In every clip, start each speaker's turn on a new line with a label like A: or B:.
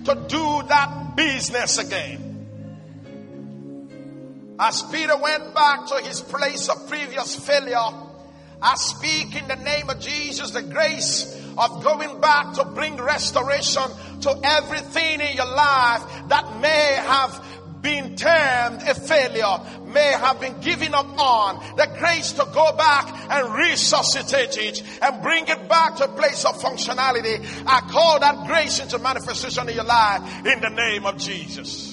A: to do that business again. As Peter went back to his place of previous failure, I speak in the name of Jesus the grace of going back to bring restoration to everything in your life that may have been termed a failure, may have been given up on. The grace to go back and resuscitate it and bring it back to a place of functionality. I call that grace into manifestation in your life in the name of Jesus.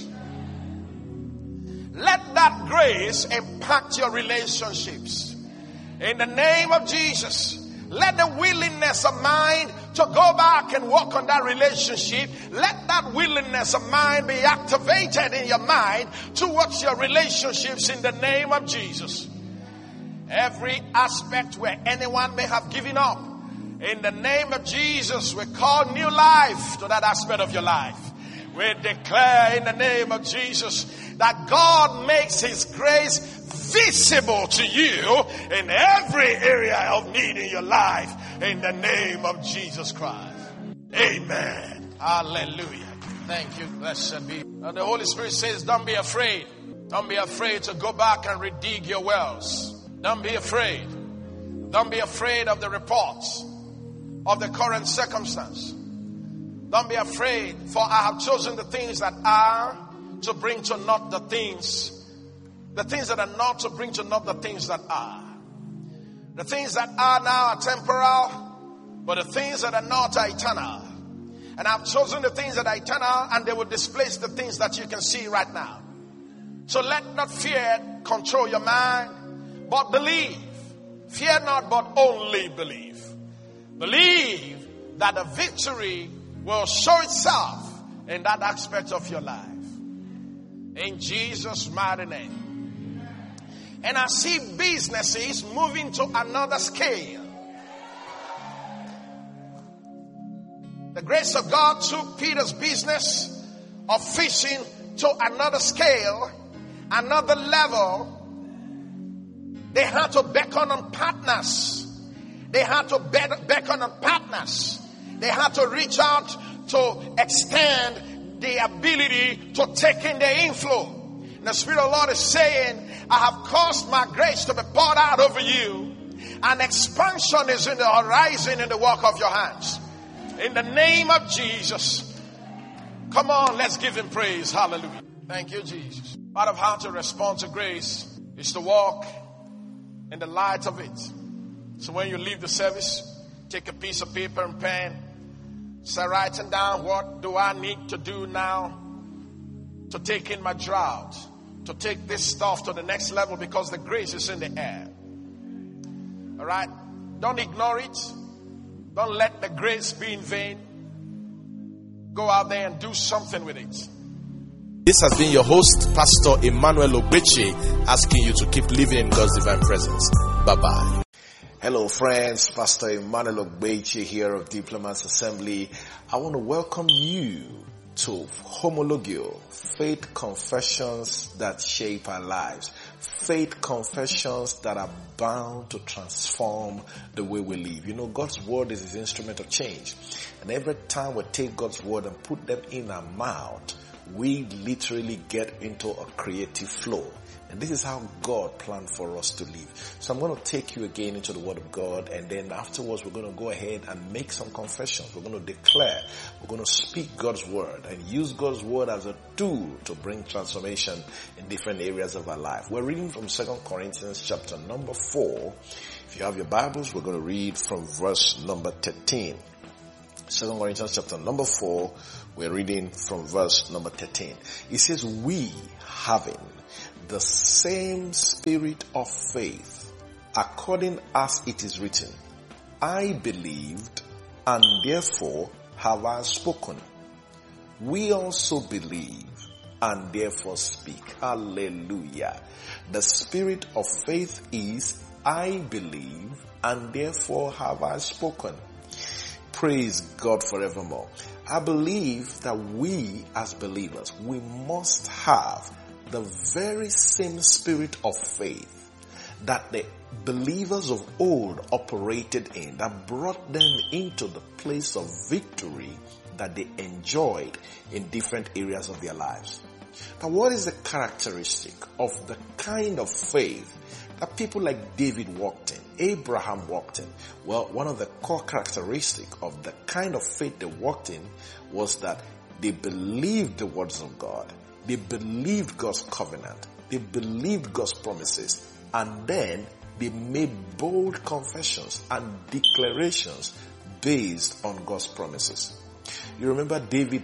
A: Let that grace impact your relationships. In the name of Jesus, let the willingness of mine to go back and work on that relationship, let that willingness of mine be activated in your mind towards your relationships in the name of Jesus. Every aspect where anyone may have given up, in the name of Jesus, we call new life to that aspect of your life. We declare in the name of Jesus that God makes His grace visible to you in every area of need in your life in the name of Jesus Christ. Amen. Hallelujah. Thank you. Blessed be. And the Holy Spirit says, don't be afraid. Don't be afraid to go back and redig your wells. Don't be afraid. Don't be afraid of the reports of the current circumstance. Don't be afraid, for I have chosen the things that are to bring to naught the things that are not to bring to naught the things that are. The things that are now are temporal, but the things that are not are eternal. And I've chosen the things that are eternal, and they will displace the things that you can see right now. So let not fear control your mind, but believe. Fear not, but only believe. Believe that the victory will show itself in that aspect of your life. In Jesus' mighty name. And I see businesses moving to another scale. The grace of God took Peter's business of fishing to another scale, another level. They had to beckon on partners. They had to beckon on partners. They had to reach out to extend the ability to take in the inflow. And the Spirit of the Lord is saying, I have caused my grace to be poured out over you. And expansion is in the horizon in the work of your hands. In the name of Jesus. Come on, let's give Him praise. Hallelujah. Thank you, Jesus. Part of how to respond to grace is to walk in the light of it. So when you leave the service, take a piece of paper and pen. Start writing down, what do I need to do now to take in my drought, to take this stuff to the next level, because the grace is in the air. All right? Don't ignore it. Don't let the grace be in vain. Go out there and do something with it.
B: This has been your host, Pastor Emmanuel Ogbeche, asking you to keep living in God's divine presence. Bye-bye.
C: Hello friends, Pastor Emmanuel Ogbeche here of Diplomats Assembly. I want to welcome you to Homologio, faith confessions that shape our lives. Faith confessions that are bound to transform the way we live. You know, God's word is His instrument of change. And every time we take God's word and put them in our mouth, we literally get into a creative flow. And this is how God planned for us to live. So I'm going to take you again into the Word of God, and then afterwards we're going to go ahead and make some confessions. We're going to declare, we're going to speak God's Word and use God's Word as a tool to bring transformation in different areas of our life. We're reading from 2 Corinthians chapter number 4. If you have your Bibles, we're going to read from verse number 13. 2 Corinthians chapter number 4, we're reading from verse number 13. It says, we having the same spirit of faith, according as it is written, I believed, and therefore have I spoken. We also believe, and therefore speak. Hallelujah. The spirit of faith is, I believe, and therefore have I spoken. Praise God forevermore. I believe that we as believers, we must have the very same spirit of faith that the believers of old operated in, that brought them into the place of victory that they enjoyed in different areas of their lives. Now, what is the characteristic of the kind of faith that people like David walked in, Abraham walked in? Well, one of the core characteristics of the kind of faith they walked in was that they believed the words of God. They believed God's covenant. They believed God's promises. And then they made bold confessions and declarations based on God's promises. You remember David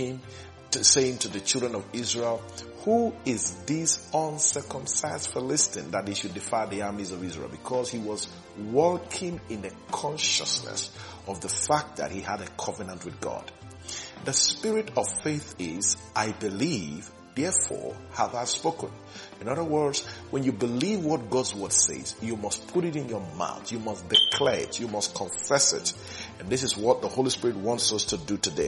C: saying to the children of Israel, who is this uncircumcised Philistine that they should defy the armies of Israel? Because he was walking in the consciousness of the fact that he had a covenant with God. The spirit of faith is, I believe, therefore have I spoken. In other words, when you believe what God's word says, you must put it in your mouth. You must declare it. You must confess it. And this is what the Holy Spirit wants us to do today.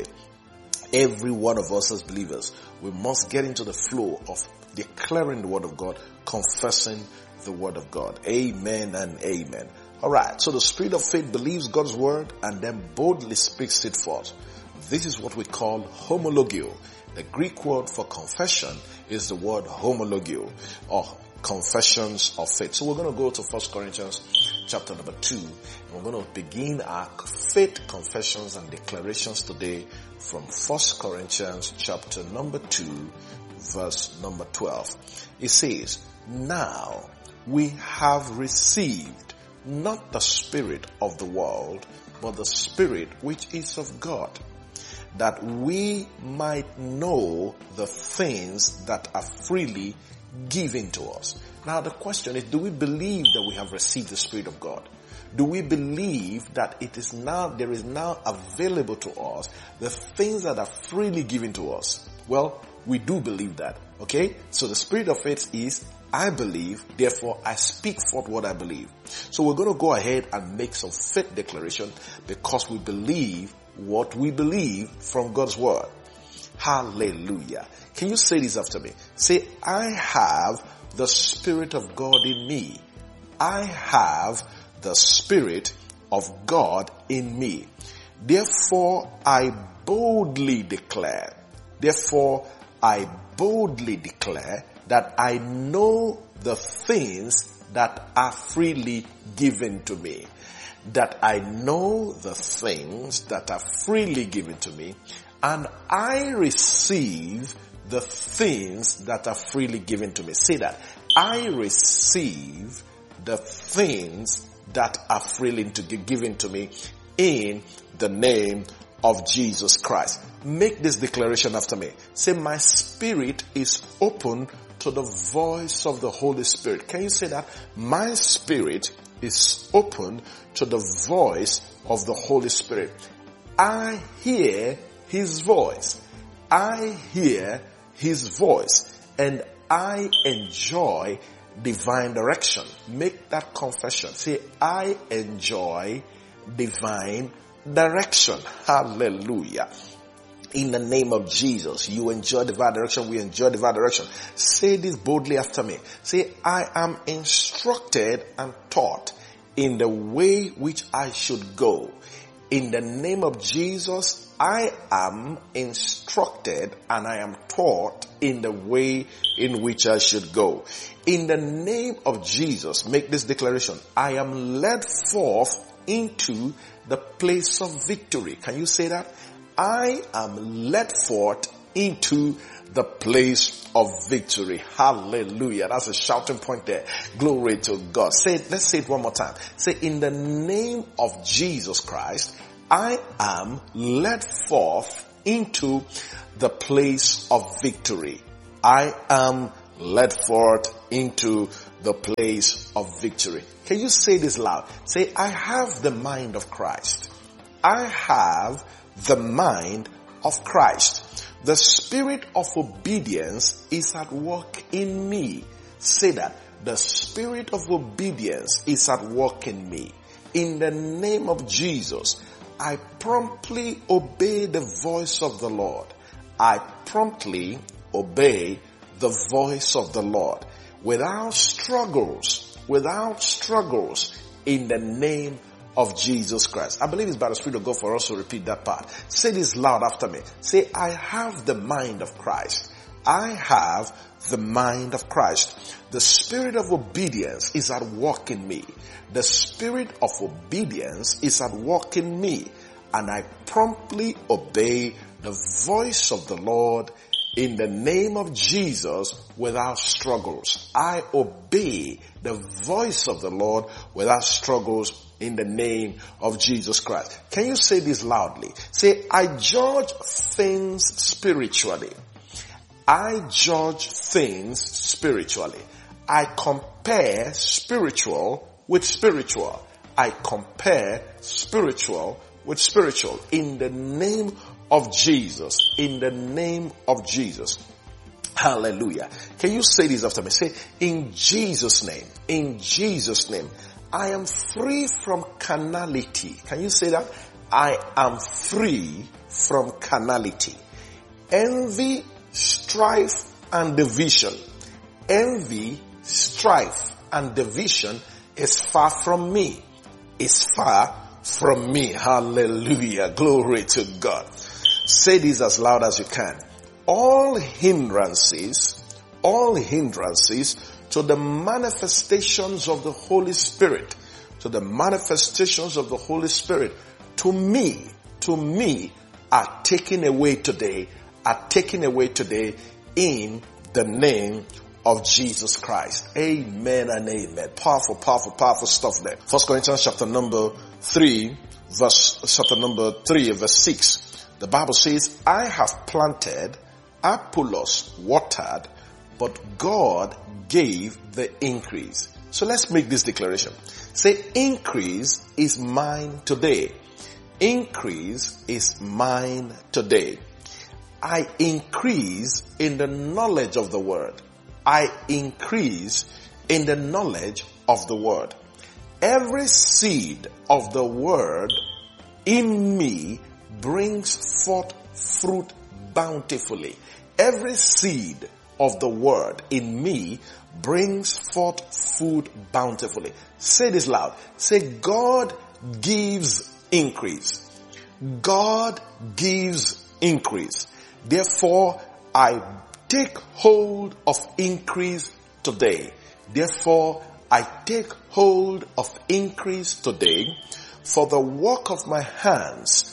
C: Every one of us as believers, we must get into the flow of declaring the word of God, confessing the word of God. Amen and amen. Alright, so the spirit of faith believes God's word and then boldly speaks it forth. This is what we call homologio. The Greek word for confession is the word homologio, or confessions of faith. So we're going to go to 1 Corinthians chapter number 2. And we're going to begin our faith confessions and declarations today from 1 Corinthians chapter number 2, verse number 12. It says, now we have received not the spirit of the world, but the Spirit which is of God, that we might know the things that are freely given to us. Now the question is, do we believe that we have received the Spirit of God? Do we believe that there is now available to us the things that are freely given to us? Well, we do believe that. Okay? So the spirit of faith is, I believe, therefore I speak forth what I believe. So we're going to go ahead and make some faith declaration because we believe what we believe from God's word. Hallelujah. Can you say this after me? Say, I have the Spirit of God in me. I have the Spirit of God in me. Therefore, I boldly declare that I know the things that are freely given to me. That I know the things that are freely given to me, and I receive the things that are freely given to me. Say that. I receive the things that are freely given to me in the name of Jesus Christ. Make this declaration after me. Say, my spirit is open to the voice of the Holy Spirit. Can you say that? My spirit is open to the voice of the Holy Spirit. I hear His voice. I hear His voice, and I enjoy divine direction. Make that confession. Say, I enjoy divine direction. Hallelujah. In the name of Jesus, you enjoy divine direction. We enjoy divine direction. Say this boldly after me. Say, I am instructed and taught in the way which I should go. In the name of Jesus, I am instructed and I am taught in the way in which I should go. In the name of Jesus, make this declaration. I am led forth into the place of victory. Can you say that? I am led forth into the place of victory. Hallelujah. That's a shouting point there. Glory to God. Let's say it one more time. Say, in the name of Jesus Christ, I am led forth into the place of victory. I am led forth into the place of victory. Can you say this loud? Say, I have the mind of Christ. I have the mind of Christ. The spirit of obedience is at work in me. Say that. The spirit of obedience is at work in me. In the name of Jesus, I promptly obey the voice of the Lord. I promptly obey the voice of the Lord without struggles, in the name of Jesus Christ. I believe it's by the Spirit of God for us to repeat that part. Say this loud after me. Say, I have the mind of Christ. I have the mind of Christ. The spirit of obedience is at work in me. The spirit of obedience is at work in me. And I promptly obey the voice of the Lord in the name of Jesus without struggles. I obey the voice of the Lord without struggles in the name of Jesus Christ. Can you say this loudly? Say, I judge things spiritually. I judge things spiritually. I compare spiritual with spiritual. I compare spiritual with spiritual. In the name of Jesus. In the name of Jesus. Hallelujah. Can you say this after me? Say, in Jesus' name. In Jesus' name. I am free from carnality. Can you say that? I am free from carnality. Envy, strife, and division. Envy, strife, and division is far from me. Is far from me. Hallelujah. Glory to God. Say this as loud as you can. All hindrances to the manifestations of the Holy Spirit, to me, are taken away today, in the name of Jesus Christ. Amen and amen. Powerful stuff there. 1 Corinthians chapter number 3, verse 6. The Bible says, I have planted, Apollos watered, but God gave the increase. So let's make this declaration. Say, increase is mine today. Increase is mine today. I increase in the knowledge of the word. I increase in the knowledge of the word. Every seed of the word in me brings forth fruit bountifully. Every seed of the word in me brings forth food bountifully. Say this loud. Say, God gives increase. God gives increase. Therefore, I take hold of increase today. Therefore, I take hold of increase today for the work of my hands,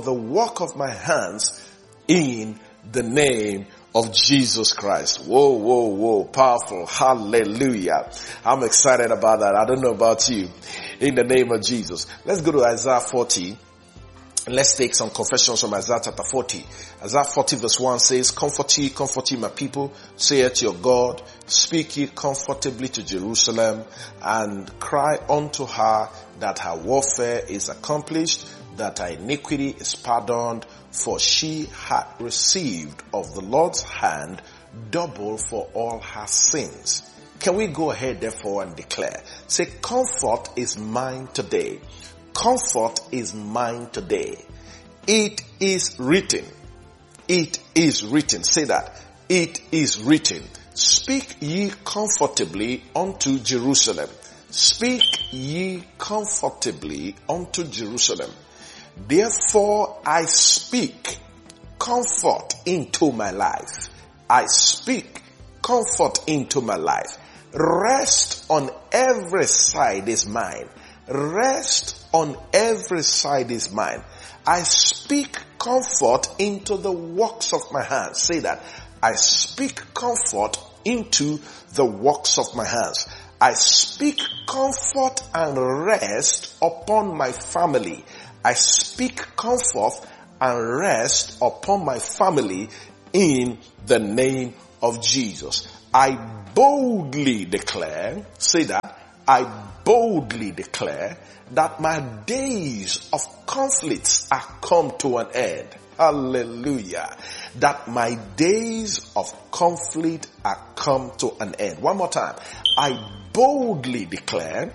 C: in the name of Jesus Christ. Whoa. Powerful. Hallelujah. I'm excited about that. I don't know about you. In the name of Jesus. Let's go to Isaiah 40. Let's take some confessions from Isaiah chapter 40. Isaiah 40 verse 1 says, Comfort ye my people, saith your God, speak ye comfortably to Jerusalem, and cry unto her that her warfare is accomplished, that her iniquity is pardoned, for she had received of the Lord's hand double for all her sins. Can we go ahead therefore and declare? Say, comfort is mine today. Comfort is mine today. It is written. It is written. Say that. It is written. Speak ye comfortably unto Jerusalem. Speak ye comfortably unto Jerusalem. Therefore I speak comfort into my life. I speak comfort into my life. Rest on every side is mine. Rest on every side is mine. I speak comfort into the works of my hands. Say that. I speak comfort into the works of my hands. I speak comfort and rest upon my family. I speak comfort and rest upon my family in the name of Jesus. I boldly declare, say that, I boldly declare that my days of conflicts are come to an end. Hallelujah. That my days of conflict are come to an end. One more time. I boldly declare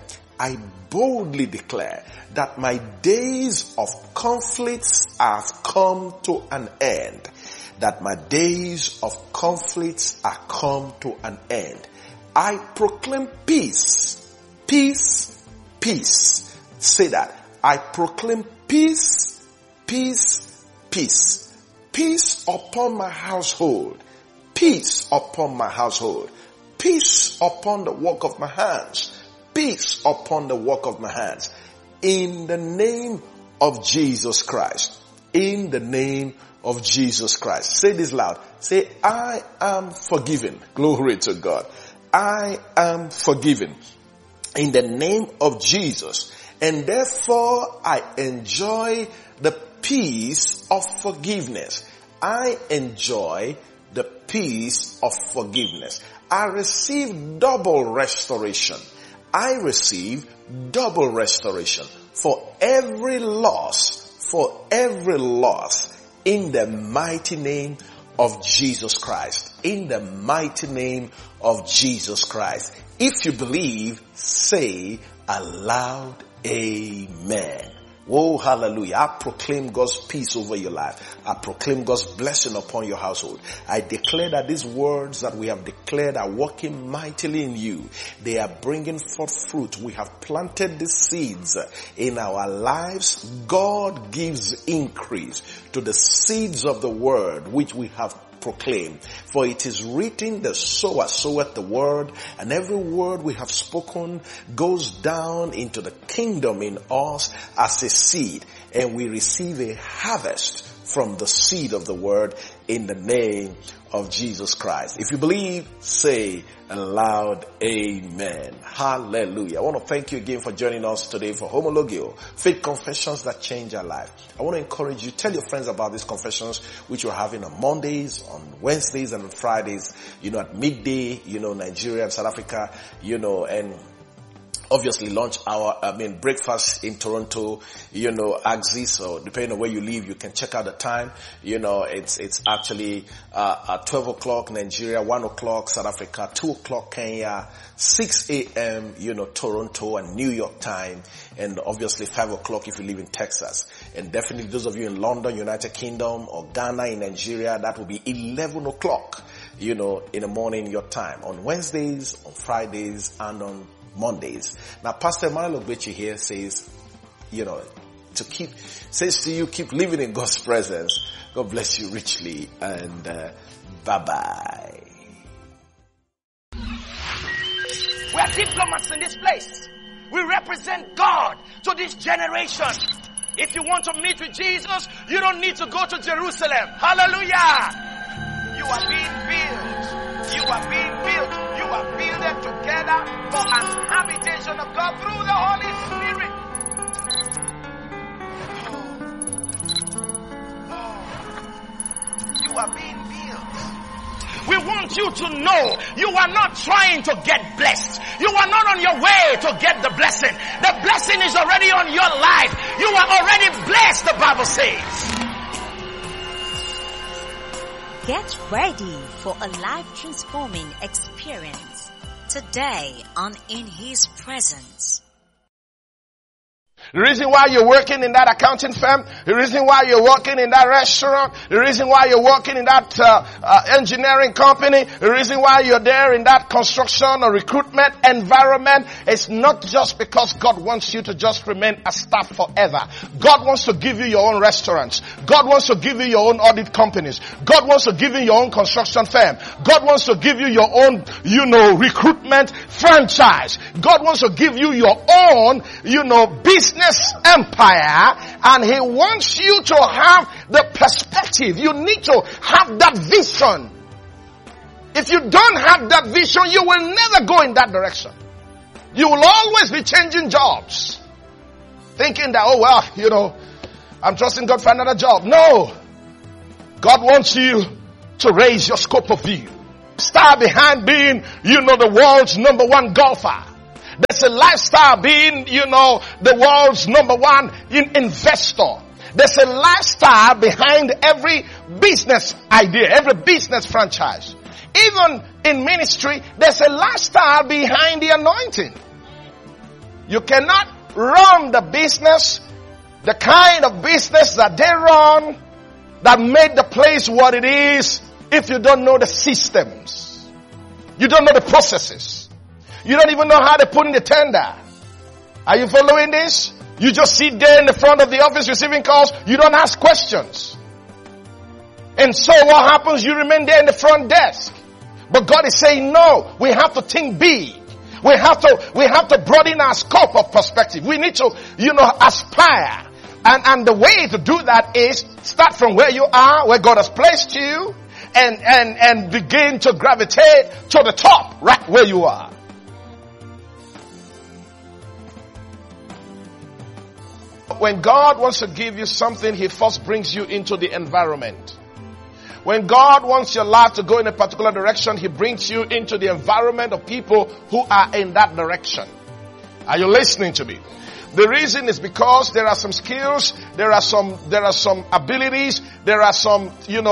C: that my days of conflicts have come to an end. That my days of conflicts are come to an end. I proclaim peace. Peace. Peace. Say that. I proclaim peace, peace, peace. Peace upon my household. Peace upon my household. Peace upon the work of my hands. Peace upon the work of my hands. In the name of Jesus Christ. In the name of Jesus Christ. Say this loud. Say, I am forgiven. Glory to God. I am forgiven. In the name of Jesus. And therefore I enjoy the peace of forgiveness. I enjoy the peace of forgiveness. I receive double restoration. I receive double restoration for every loss, in the mighty name of Jesus Christ. In the mighty name of Jesus Christ. If you believe, say aloud, amen. Oh, hallelujah. I proclaim God's peace over your life. I proclaim God's blessing upon your household. I declare that these words that we have declared are working mightily in you. They are bringing forth fruit. We have planted the seeds in our lives. God gives increase to the seeds of the word which we have proclaim. For it is written, the sower soweth the word, and every word we have spoken goes down into the kingdom in us as a seed, and we receive a harvest from the seed of the word in the name of Jesus Christ. If you believe, say aloud, amen. Hallelujah. I want to thank you again for joining us today for Homologio, faith confessions that change our life. I want to encourage you, tell your friends about these confessions which we're having on Mondays, on Wednesdays, and on Fridays, at midday, Nigeria and South Africa, and obviously lunch hour, breakfast in Toronto, Axis, so depending on where you live, you can check out the time. It's actually, at 12 o'clock Nigeria, 1 o'clock South Africa, 2 o'clock Kenya, 6 a.m., Toronto and New York time, and obviously 5 o'clock if you live in Texas. And definitely those of you in London, United Kingdom, or Ghana in Nigeria, that will be 11 o'clock, in the morning your time, on Wednesdays, on Fridays, and on Mondays. Now, Pastor Emmanuel Ogbeche here says, says to you, keep living in God's presence. God bless you richly, and bye-bye.
A: We are diplomats in this place. We represent God to this generation. If you want to meet with Jesus, you don't need to go to Jerusalem. Hallelujah! You are being built. You are being built. You are builded together for an habitation of God through the Holy Spirit. You are being built. We want you to know you are not trying to get blessed. You are not on your way to get the blessing. The blessing is already on your life. You are already blessed, the Bible says.
D: Get ready for a life-transforming experience today on In His Presence.
A: The reason why you're working in that accounting firm, the reason why you're working in that restaurant, the reason why you're working in that engineering company, the reason why you're there in that construction or recruitment environment, it's not just because God wants you to just remain a staff forever. God wants to give you your own restaurants. God wants to give you your own audit companies. God wants to give you your own construction firm. God wants to give you your own, recruitment franchise. God wants to give you your own, business empire, and He wants you to have the perspective. You need to have that vision. If you don't have that vision, you will never go in that direction. You will always be changing jobs, thinking that, I'm trusting God for another job. No. God wants you to raise your scope of view. Star behind being, the world's number one golfer. There's a lifestyle being, the world's number one investor. There's a lifestyle behind every business idea, every business franchise. Even in ministry, there's a lifestyle behind the anointing. You cannot run the business, the kind of business that they run, that made the place what it is, if you don't know the systems. You don't know the processes. You don't even know how to put in the tender. Are you following this? You just sit there in the front of the office receiving calls. You don't ask questions. And so what happens? You remain there in the front desk. But God is saying, no, we have to think big. We have to broaden our scope of perspective. We need to, aspire. And the way to do that is start from where you are, where God has placed you, and begin to gravitate to the top, right where you are. When God wants to give you something, He first brings you into the environment. When God wants your life to go in a particular direction, He brings you into the environment of people who are in that direction. Are you listening to me? The reason is because there are some skills, there are some abilities, there are some,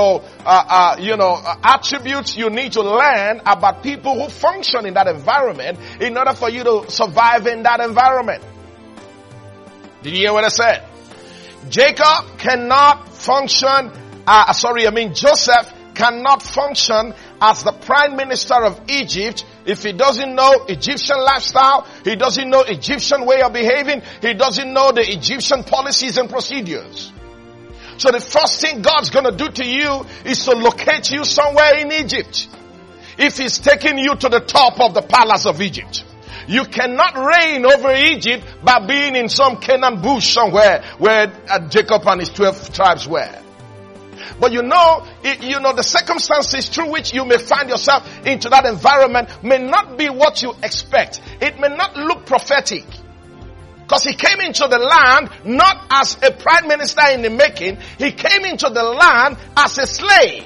A: attributes you need to learn about people who function in that environment in order for you to survive in that environment. Did you hear what I said? Jacob cannot function, Joseph cannot function as the prime minister of Egypt if he doesn't know Egyptian lifestyle, he doesn't know Egyptian way of behaving, he doesn't know the Egyptian policies and procedures. So the first thing God's going to do to you is to locate you somewhere in Egypt. If He's taking you to the top of the palace of Egypt. You cannot reign over Egypt by being in some Canaan bush somewhere where Jacob and his 12 tribes were. But the circumstances through which you may find yourself into that environment may not be what you expect. It may not look prophetic. Because he came into the land not as a prime minister in the making. He came into the land as a slave.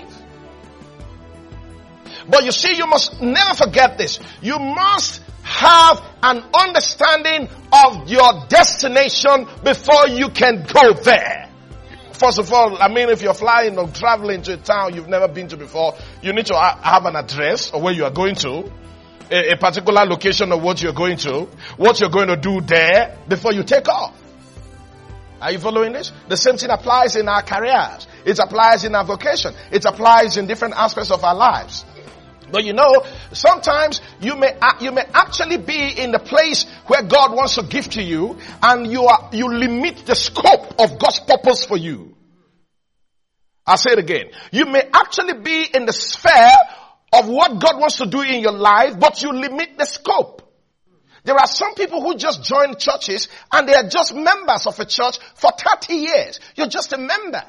A: But you see, you must never forget this. You must have an understanding of your destination before you can go there. First of all, if you're flying or traveling to a town you've never been to before, you need to have an address of where you are going to, a particular location of what you're going to do there before you take off. Are you following this? The same thing applies in our careers. It applies in our vocation. It applies in different aspects of our lives. But sometimes you may actually be in the place where God wants to give to you, and you limit the scope of God's purpose for you. I'll say it again. You may actually be in the sphere of what God wants to do in your life, but you limit the scope. There are some people who just join churches and they are just members of a church for 30 years. You're just a member.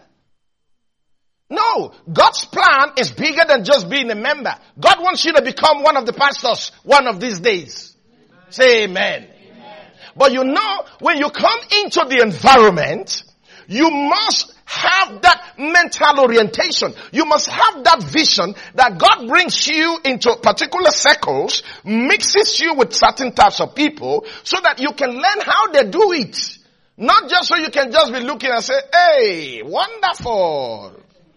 A: No, God's plan is bigger than just being a member. God wants you to become one of the pastors one of these days. Amen. Say amen. Amen. But when you come into the environment, you must have that mental orientation. You must have that vision that God brings you into particular circles, mixes you with certain types of people so that you can learn how they do it. Not just so you can just be looking and say, hey, wonderful.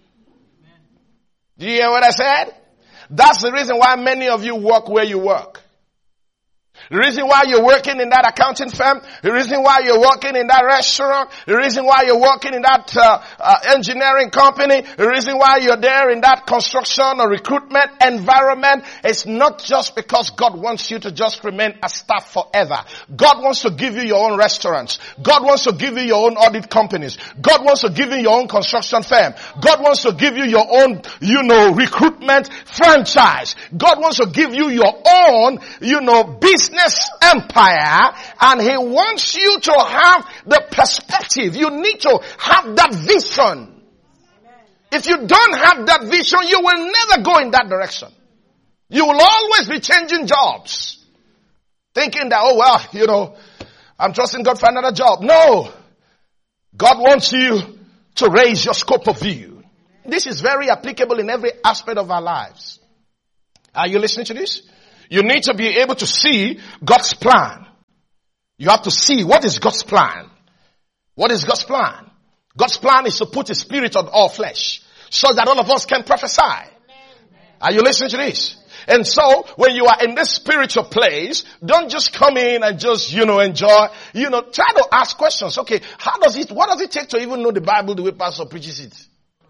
A: Do you hear what I said? That's the reason why many of you work where you work. The reason why you're working in that accounting firm, the reason why you're working in that restaurant, the reason why you're working in that engineering company, the reason why you're there in that construction or recruitment environment is not just because God wants you to just remain a staff forever. God wants to give you your own restaurants. God wants to give you your own audit companies. God wants to give you your own construction firm. God wants to give you your own, recruitment franchise. God wants to give you your own, business empire, and He wants you to have the perspective. You need to have that vision. If you don't have that vision, you will never go in that direction. You will always be changing jobs, thinking that, I'm trusting God for another job. No. God wants you to raise your scope of view. This is very applicable in every aspect of our lives. Are you listening to this? You need to be able to see God's plan. You have to see what is God's plan. What is God's plan? God's plan is to put His Spirit on all flesh so that all of us can prophesy. Are you listening to this? And so, when you are in this spiritual place, don't just come in and just, enjoy. Try to ask questions. Okay, what does it take to even know the Bible the way Pastor preaches it?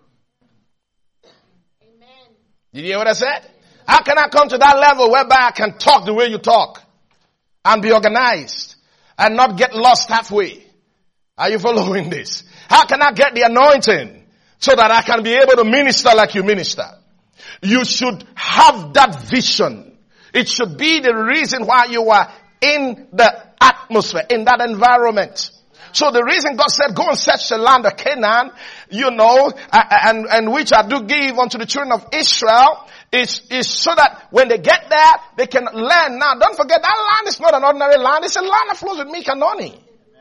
A: Amen. Did you hear what I said? How can I come to that level whereby I can talk the way you talk and be organized and not get lost halfway? Are you following this? How can I get the anointing so that I can be able to minister like you minister? You should have that vision. It should be the reason why you are in the atmosphere, in that environment. So the reason God said, go and search the land of Canaan, and which I do give unto the children of Israel, is so that when they get there, they can learn. Now, don't forget, that land is not an ordinary land. It's a land that flows with milk and honey.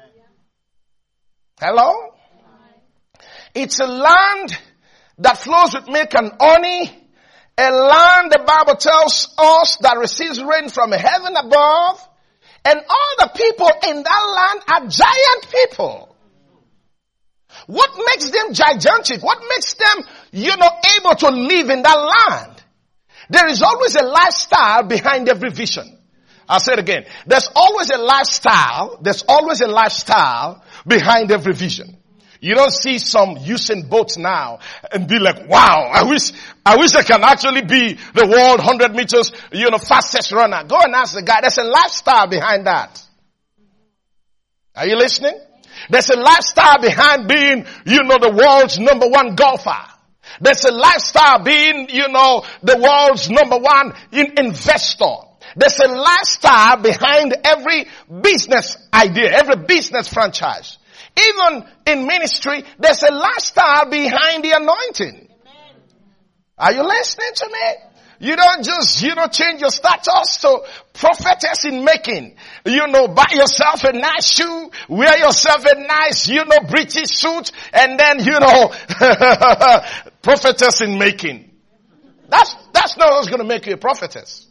A: Hello? It's a land that flows with milk and honey. A land, the Bible tells us, that receives rain from heaven above. And all the people in that land are giant people. What makes them gigantic? What makes them, able to live in that land? There is always a lifestyle behind every vision. I'll say it again. There's always a lifestyle behind every vision. You don't see some using boats now and be like, wow, I wish I can actually be the world 100 meters, fastest runner. Go and ask the guy. There's a lifestyle behind that. Are you listening? There's a lifestyle behind being, the world's number one golfer. There's a lifestyle being, the world's number one investor. There's a lifestyle behind every business idea, every business franchise. Even in ministry, there's a lifestyle behind the anointing. Are you listening to me? You don't just, change your status to prophetess in making. Buy yourself a nice shoe, wear yourself a nice, British suit, and then, prophetess in making. That's not what's going to make you a prophetess.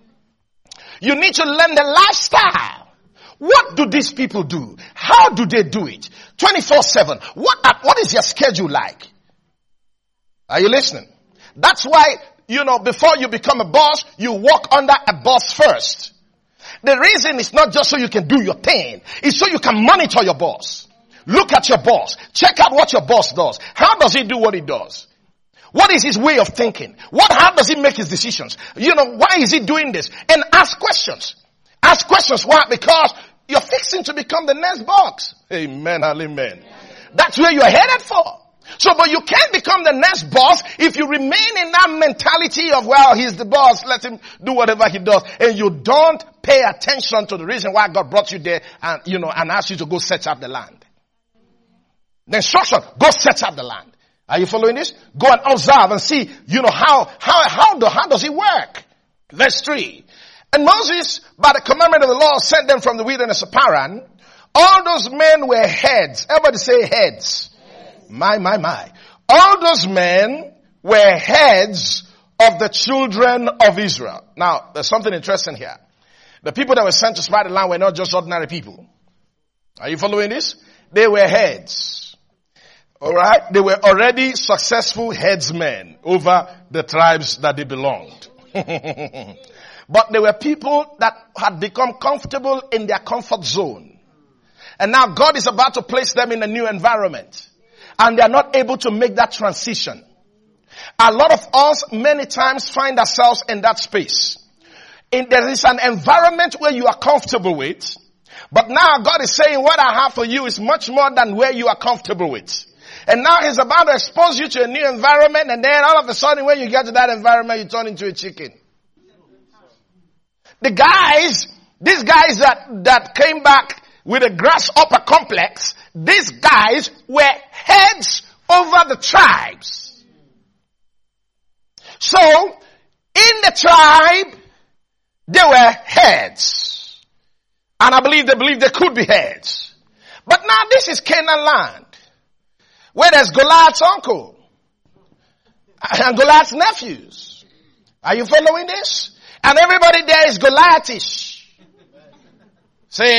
A: You need to learn the lifestyle. What do these people do? How do they do it? 24/7. What is your schedule like? Are you listening? That's why, before you become a boss, you work under a boss first. The reason is not just so you can do your thing. It's so you can monitor your boss. Look at your boss. Check out what your boss does. How does he do what he does? What is his way of thinking? How does he make his decisions? Why is he doing this? And ask questions. Ask questions. Why? Because you're fixing to become the next boss. Amen. Amen. That's where you're headed for. So, but you can't become the next boss if you remain in that mentality of, well, he's the boss, let him do whatever he does. And you don't pay attention to the reason why God brought you there and, and asked you to go search out the land. The instruction, go search out the land. Are you following this? Go and observe and see, how does it work? Verse 3. And Moses, by the commandment of the Lord, sent them from the wilderness of Paran. All those men were heads. Everybody say heads. My. All those men were heads of the children of Israel. Now, there's something interesting here. The people that were sent to spy the land were not just ordinary people. Are you following this? They were heads. Alright? They were already successful headsmen over the tribes that they belonged. But they were people that had become comfortable in their comfort zone. And now God is about to place them in a new environment. And they are not able to make that transition. A lot of us many times find ourselves in that space. There is an environment where you are comfortable with. But now God is saying what I have for you is much more than where you are comfortable with. And now He's about to expose you to a new environment. And then all of a sudden when you get to that environment, you turn into a chicken. These guys that came back with a grasshopper complex, these guys were heads over the tribes. So, in the tribe, they were heads. And I believe they could be heads. But now this is Canaan land, where there's Goliath's uncle and Goliath's nephews. Are you following this? And everybody there is Goliathish. Say